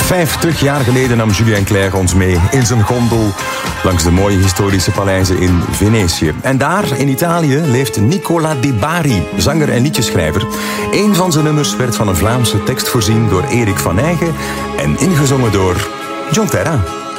50 jaar geleden nam Julien Clerc ons mee in zijn gondel langs de mooie historische paleizen in Venetië. En daar, in Italië, leeft Nicola Di Bari, zanger en liedjeschrijver. Een van zijn nummers werd van een Vlaamse tekst voorzien door Erik van Eygen en ingezongen door John Terra.